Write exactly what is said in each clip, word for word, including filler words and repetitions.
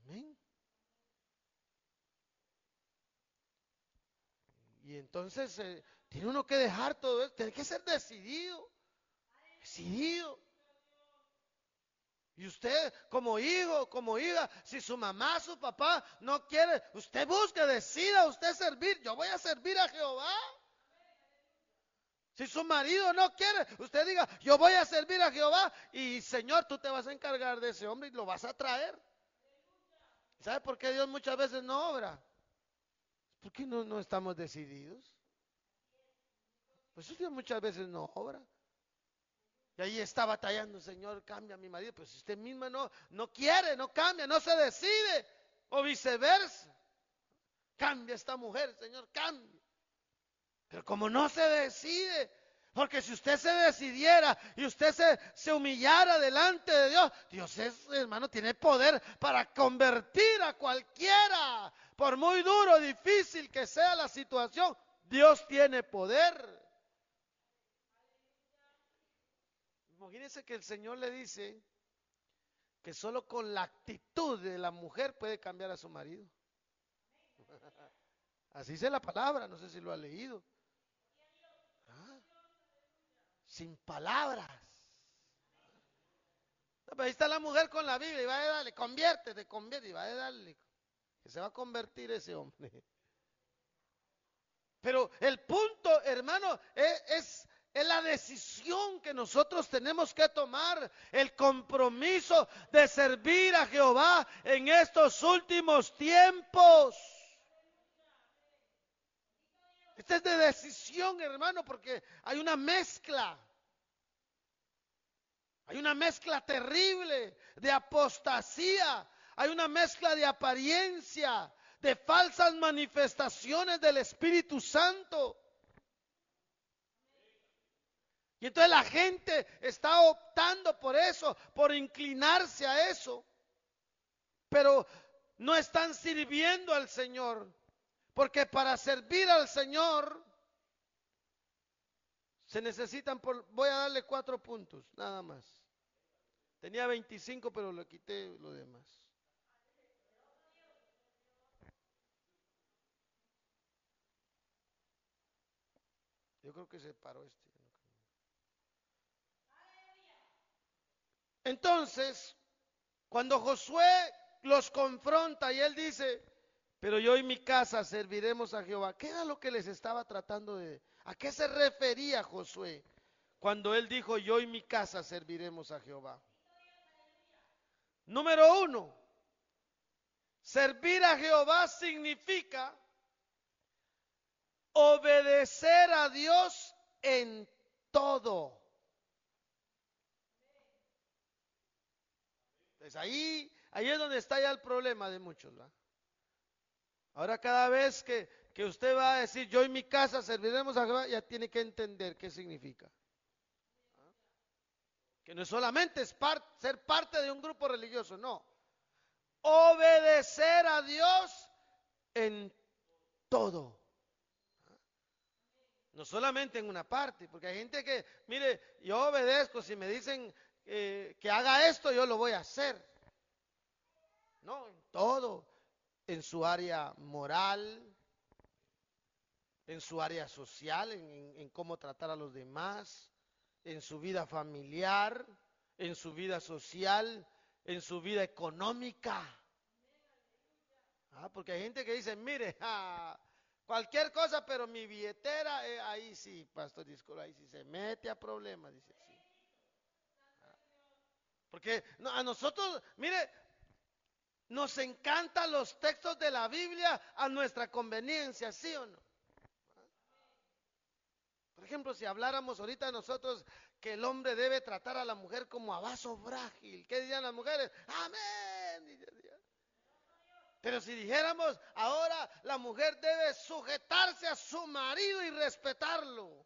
Amén. Y entonces eh, tiene uno que dejar todo eso, tiene que ser decidido, decidido. Y usted como hijo, como hija, si su mamá, su papá no quiere, usted busque, decida usted servir. Yo voy a servir a Jehová. Si su marido no quiere, usted diga, yo voy a servir a Jehová. Y Señor, tú te vas a encargar de ese hombre y lo vas a traer. ¿Sabe por qué Dios muchas veces no obra? Porque no, no estamos decididos. Pues Dios muchas veces no obra. Y ahí está batallando, Señor, cambia a mi marido. Pues usted misma no, no quiere, no cambia, no se decide. O viceversa. Cambia esta mujer, Señor, cambia. Pero como no se decide, porque si usted se decidiera y usted se, se humillara delante de Dios, Dios es, hermano, tiene poder para convertir a cualquiera. Por muy duro, difícil que sea la situación, Dios tiene poder. Imagínense que el Señor le dice que solo con la actitud de la mujer puede cambiar a su marido. Así dice la palabra, no sé si lo ha leído. ¿Ah? Sin palabras. No, ahí está la mujer con la Biblia y va a darle, conviértete, convierte, y va a darle, que se va a convertir ese hombre. Pero el punto, hermano, es, es, es la decisión que nosotros tenemos que tomar, el compromiso de servir a Jehová en estos últimos tiempos. Esta es de decisión, hermano, porque hay una mezcla. Hay una mezcla terrible de apostasía. Hay una mezcla de apariencia, de falsas manifestaciones del Espíritu Santo. Y entonces la gente está optando por eso, por inclinarse a eso. Pero no están sirviendo al Señor. Porque para servir al Señor se necesitan, por, voy a darle cuatro puntos, nada más. Tenía veinticinco, pero le quité lo demás. Yo creo que se paró este. Entonces, cuando Josué los confronta y él dice, pero yo y mi casa serviremos a Jehová. ¿Qué era lo que les estaba tratando de... ¿A qué se refería Josué cuando él dijo, yo y mi casa serviremos a Jehová? Número uno, servir a Jehová significa obedecer a Dios en todo. Pues ahí, ahí es donde está ya el problema de muchos, ¿verdad? Ahora cada vez que, que usted va a decir, yo y mi casa serviremos a Jehová, ya tiene que entender qué significa. Que no solamente es part, ser parte de un grupo religioso, no. Obedecer a Dios en todo. No solamente en una parte, porque hay gente que, mire, yo obedezco, si me dicen eh, que haga esto, yo lo voy a hacer. No, en todo, en su área moral, en su área social, en, en, en cómo tratar a los demás, en su vida familiar, en su vida social, en su vida económica. Ah, porque hay gente que dice, mire, ah, cualquier cosa, pero mi billetera, eh, ahí sí, pastor, disculpa, ahí sí se mete a problemas, dice así. Ah, porque no, a nosotros, mire, nos encantan los textos de la Biblia a nuestra conveniencia, ¿sí o no? Por ejemplo, si habláramos ahorita nosotros que el hombre debe tratar a la mujer como a vaso frágil, ¿qué dirían las mujeres? Amén. Pero si dijéramos, ahora la mujer debe sujetarse a su marido y respetarlo.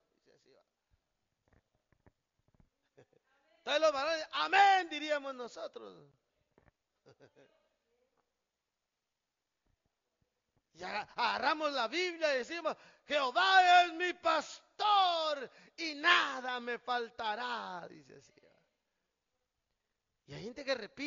Entonces los varones, amén, diríamos nosotros. Y agarramos la Biblia y decimos, Jehová es mi pastor y nada me faltará, dice así. Y hay gente que repite.